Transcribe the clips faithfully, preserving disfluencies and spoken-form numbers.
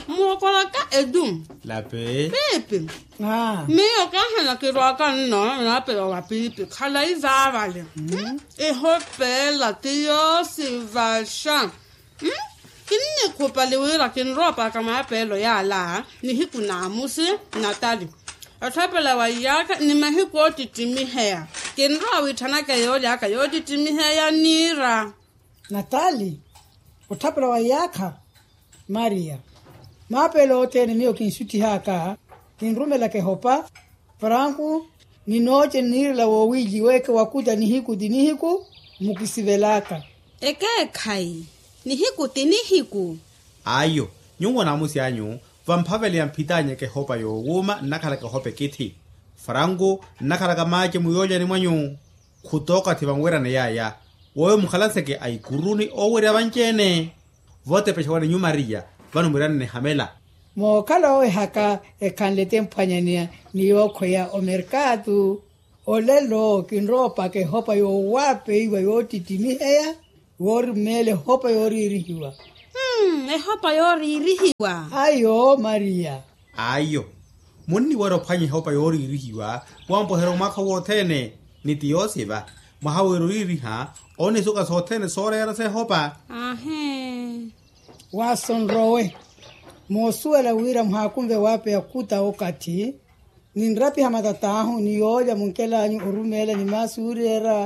Muokola ka edum. La pe. Pepe. Ah. Mio ka hana ke roka no na pe wa pipi. Khala izavale. E hopela tio sivasha. Hmm? Kini kopa lewira kin ropa kama pelo ya la ni hiku na musi Natali. Atapela wa yaka ni mahiku titimi hea. Kin ro witana ka yo yaka yo titimi hea nira. Natali. Utapela wa yaka Maria. Mapelo tene mio kinsuti haka. Kinrumela ke hopa. Franku ni noche nirla wo wiji weke wakuja ni hiku dinihiku mukisivelaka. Eke kai. Ni hiku tini hiku. Ayo, nyungo na musi anyu, vampavele ya mpitanye ke hopa yo wuma nakala ke hope kiti. Farango nakala ka maje muyoja ni mwanyu. Kutoka tivangwera na yaya. Woyo mkhalanse ke ay kuruni owere abanchene. Vote peshawane nyu Maria, vanu mirane ne hamela. Mo kala oe haka e kanlete mpanyania ni yoko ya o mercado. Olelo kinropa ke hopa yo wape iwa yo titimi hea. Wori mele hopa yori irihiwa. Hmm, e hopa yori irihiwa. Ayo, Maria. Ayo. Muni waro panyi hopa yori irihiwa. Wampo hero maka wotene. Niti yosiva. Mahawiru iriha. One suka sotene sore yara se hopa. Ahe. Wason rowe. Mosuela wira mhakumve wape ya kuta okati. Ninrapi hamadatahu ni yoja munkela anyu urumele ni masuri era.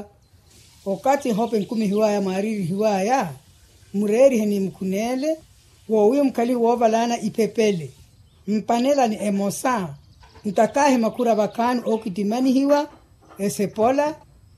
Wakati hope nkumi hiwaya mariri hiwaya, mureri heni mkunele, wowe mkali wovalana ipepele. Mpanela ni emosa, mtakahi makura bakanu okitimani hiwa, esepola,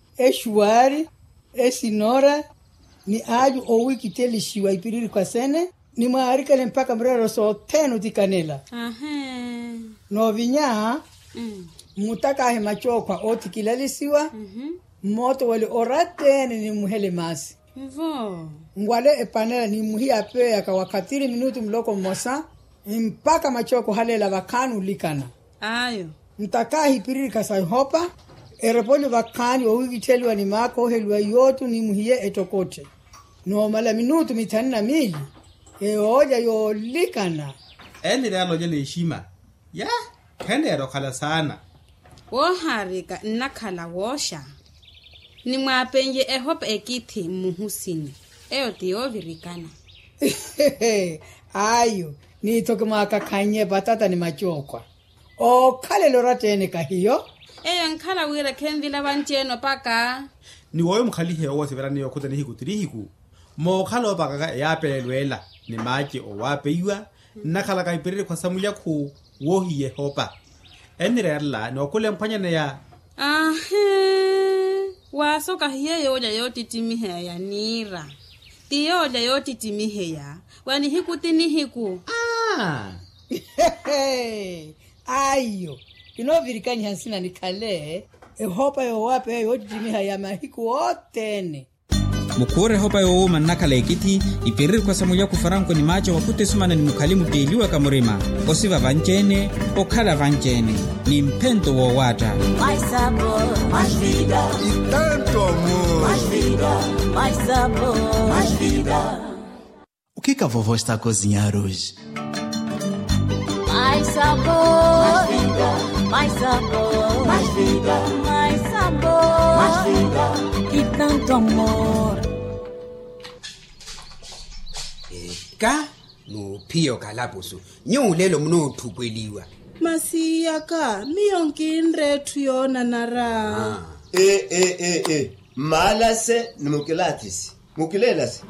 eshuari, esinora, ni aju owi kiteli shiwa ipiriri kwa sene, ni maarikale mpaka mrero so tenu tikanela. Aha. No vinya, Mm. mutakahi machokwa oti kilalisiwa, Mhm. moto wale oratene ni muhele masi. Mvo. Ngwale epanela ni muhi ape ya kawakatiri minuti mloko mosa. Mpaka machoko halela wakanu likana. Ayo. Mtakahi piriri kasai hopa. Ereponyo wakani wa wiki teli wa ni mako helwa yotu ni muhiye etokote. No mala minutu mitani na mili. E oja yo likana. Eni realo jele ishima. Ya, kende ero kala sana. Wo harika nakala wosha. Ni mwapenye e hopa ekiti muhusini. Eo tiyo virikana. Ayo, ni toke maka kanye batata ni machokwa. O kale loratene kahiyo. Eyo nkala wira kendila bancheno paka. Ni woyo mkhali he owa severa ni yokuta ni hiku tiri hiku. Mo khalo baka ka ya pelwela ni maji o wape iwa nakala ka ipirire kwa samulia ku wohi ye hopa. Eni rela ni okule mpanya na ya. Ahe. Wasoka hiye yoja yoti timihe ya nira. Tiyoja yoti timihe ya. Wani hiku tini hiku. Ah. Ayo, ino virikani hansina ni kale. E hopa yo wape yoti timiha ya mahiku otene. Mukure hopa yo uma nakala ekiti ipiriri kwa samulia kufaranko ni macho wakute sumana ni mukalimu teliwa kamurima. Osiva vanchene, okala vanchene. Ni mpento wo wata. Mais sabor, mais vida. E tanto amor. Mais vida, mais sabor, mais vida. O que que a vovó está a cozinhar hoje? Mais sabor, mais vida. Mais sabor, mais vida. Mais sabor, mais vida. E tanto amor. Ka no pio kalabusu nyu lelo mno thukweliwa Masiyaka miyonkinre tuyona nara. ah Eh eh eh eh malase numukilatisi mukilelas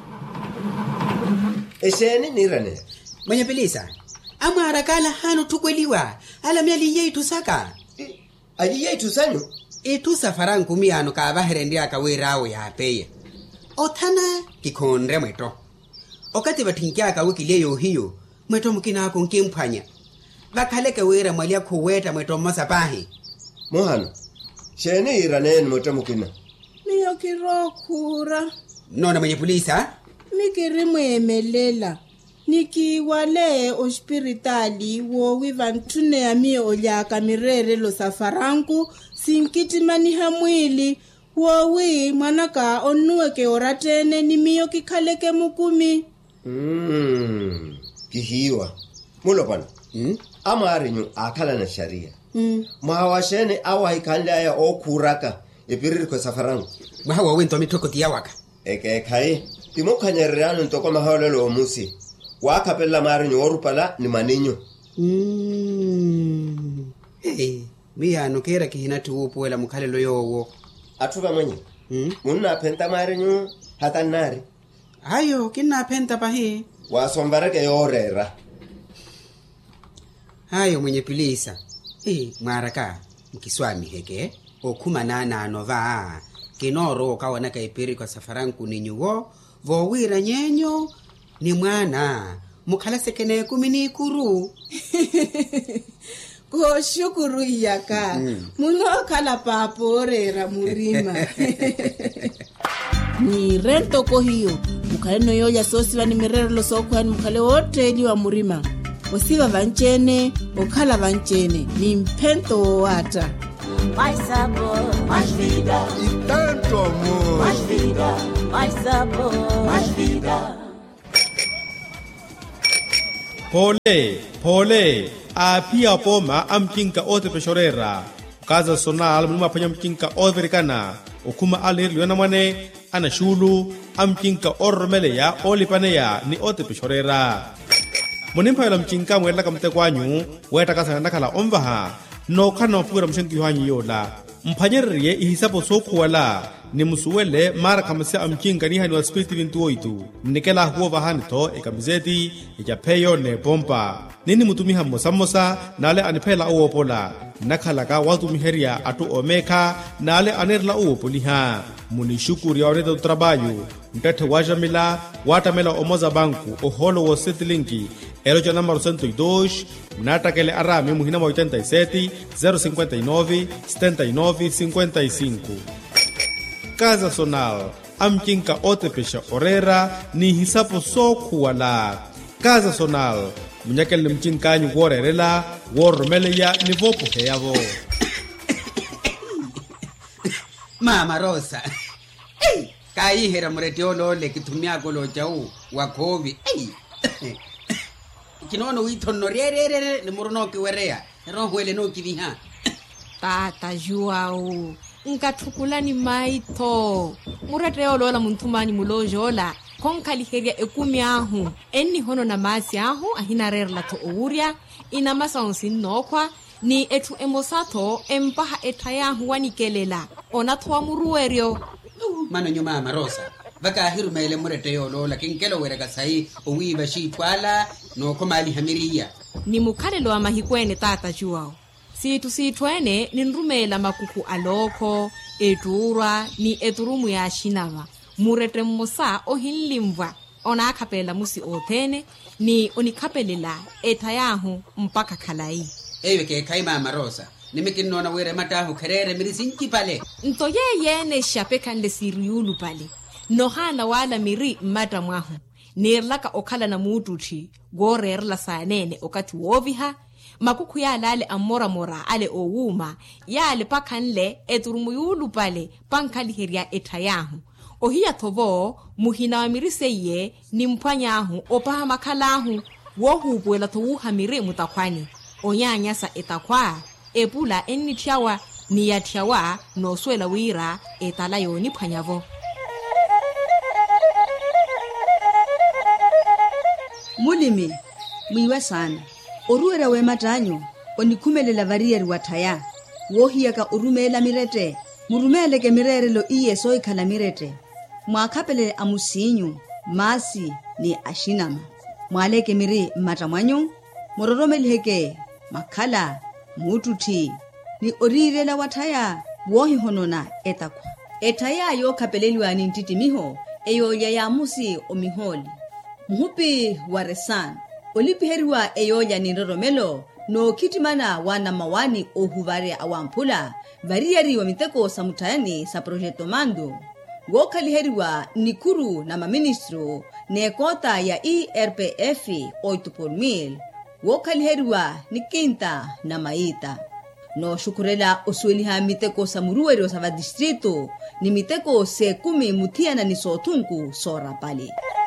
Eseni nirane mwenye pelisa amara kala hanu thukweliwa ala myali yetu saka aji yetu sanyo etu safaran kumiano ka baherendia ka werawo ya peya othana kikhonre mweto okati bathinkia ka wikile yo hiyo mweto mukina ko nkemphanya bakhale ka wera mwalia khuweta mweto masapahi mohano sheni irane numutamukina Miyokirokura. nona mwenye polisa Mikiri mwemelela. Nikiwale ospiritali wo wivantune ya miyo olyaka mirere lo safaranku sinkiti maniha mwili wo wi manaka onueke oratene ni miyo kikaleke mukumi. Mm, kihiwa mulopana Hmm? amarinyu akhala na sharia Mm. mahawashene awa ikhanle aya okhuraka epiriri kwa safarangu Mwawa wento mitokoti yawaka. eke khai timokhanyererano ntoko mahawlelo omusi wakhapella marinyu orupala ni maninyo Mm. Hey, miyano kera kihina tuupuela mukhalelo yowo. athuka mwenye Hmm? munna phenta marinyu hatanari Ayo, kina penta pahi. wasombareke yorera Ayo mwenye pilisa. Eh, mwaraka, mkiswami heke. Okuma nana anova. Kinoro kawana kaipiri kwa safaranku ni nyuwo. Vowira nyenyo. Ni mwana. Mukhala sekene kumini kuru. Ko shukuru yaka. Mm. Muno kala paporera murima. Ni rento ko hiyo. Mukale no yoya sosi vani mirero lo sokwa ni mukale wote ili wa murima. Osiva vanchene, okala vanchene. Ni mpento wata. Mais sabor, mais vida. E tanto amor. Mais vida, mais sabor, mais vida. Pole, pole, apia poma amkinka ote peshorera. Kaza sonal mlima panya mkinka overikana. Okuma alir liona mwane, ana shulu, amkinka ormele ya olipane ya ni ote peshorera. Monimpa yala mkinka mwela kamte kwanyu, weta kasa nakala ombaha, no kana pura mshenki yuhanyi yola. Mpanyerrie ihisapo soku wala, ni musuwele mara kamase amkinka ni hani wa spiriti vintuo itu. Nikela huo vahani to, ekamizeti, ejapeyo ne pompa. Nini mutumiha mosa mosa, nale anipela uo pola. Nakalaka watu miheria atu omeka, nale anerla uo poliha. Munishukuri ya oreda utrabayu. Mtete wajamila, watamela omoza banku, oholo wo setilinki. Eloja número cento e dois, natakele arame muhinama oitenta e sete, zero cinquenta e nove, setenta e nove, cinquenta e cinco. Casa Sonal, amkinka ote pesha orera, ni hisapo soku wala. Casa Sonal, mnyakele mchinkanyu worerela, wormeleya ni vopo heyavo. Mama Rosa. Hey, kai hera mureteolo le kitumia kolo chau wakovi. Hey. Kinono witono rerere ni murono kiwerea. Roho ele no kiviha. Tata Joao, nkathukulani maito. Murete olola muntumani mulojola. Konkali heria ekumi ahu. Eni hono na masi ahu ahina rerla to ouria. Ina masa onsin nokwa. Ni etu emosato empaha etayahu wanikelela. Ona tuwa muruerio. Mano nyuma Mama Rosa. Baka hiru mele murete olola kinkelo wereka sai uwiba shitwala no komali hamiria. Ni mukalelo wa mahikwene tata Joao. Situ situene ni nrumela makuku aloko, eturwa, ni eturumu ya shinava. Murete mmosa ohinlimwa, ona akapela musi otene, ni onikapelela etayahu mpaka kalai. Ewe ke kai Mama Rosa, nimikinona were matahu kerere mirisinki pale. Ntoye yene shapekande siriulu pale. Nohana wala miri mata mwahu. Nirlaka okala na mutuchi, gore erla saanene okati woviha, makuku ya lale amora mora ale owuma, ya ale pakanle eturumuyulu pale pankali heria etayahu. Ohia tovo, muhina wa miriseye ni mpanyahu opaha makalahu, wohu buela tovuha miri mutakwani. Onyanyasa etakwa, epula eni tiawa, ni ya tiawa, no suela wira, etalayo ni panyavo. Mulimi, mwiwe sana. Oruera we matanyo, onikumelela varieri wataya. Wohiaka urumela mirete, murumele ke mirere lo iye soikala mirete. Mwakapele amusinyu, masi ni ashinama. Mwaleke miri matamwanyo, mororomelheke, makala, mututi. Ni orirela wataya, wohi honona etakwa. Etaya yo kapeleliwa ni ntitimiho, eyo ya musi omiholi. Muhupi waresan, olipiheriwa eyoya ni roromelo, no kitimana wana mawani ohuvare awampula, variari wa miteko samutayani sa projeto mando. Wokaliheriwa ni kuru na maministro, ne kota ya E R P F oito por mil, wokaliheriwa ni kinta na maita. No shukurela osueliha miteko sa muruero sa va distrito, ni miteko se kumi mutiana ni sotunku sora pali.